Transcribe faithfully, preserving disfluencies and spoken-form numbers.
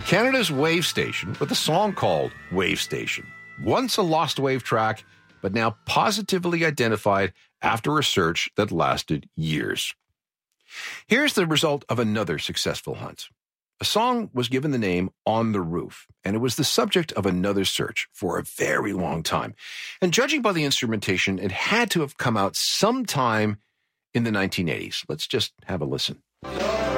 Canada's Wave Station with a song called Wave Station. Once a lost wave track, but now positively identified after a search that lasted years. Here's the result of another successful hunt. A song was given the name On the Roof, and it was the subject of another search for a very long time. And judging by the instrumentation, it had to have come out sometime in the nineteen eighties. Let's just have a listen.